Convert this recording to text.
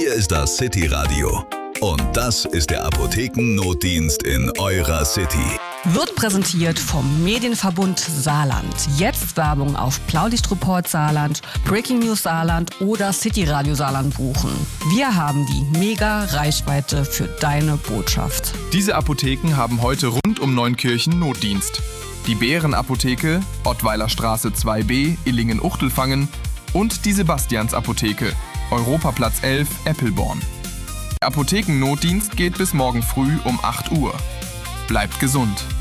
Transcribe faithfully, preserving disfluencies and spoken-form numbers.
Hier ist das City Radio. Und das ist der Apothekennotdienst in eurer City. Wird präsentiert vom Medienverbund Saarland. Jetzt Werbung auf Blaulichtreport Saarland, Breaking News Saarland oder City Radio Saarland buchen. Wir haben die Mega-Reichweite für deine Botschaft. Diese Apotheken haben heute rund um Neunkirchen Notdienst. Die Bären-Apotheke, Ottweiler Straße zwei b, Illingen-Uchtelfangen und die Sebastians-Apotheke, Europaplatz elf, Eppelborn. Der Apothekennotdienst geht bis morgen früh um acht Uhr. Bleibt gesund!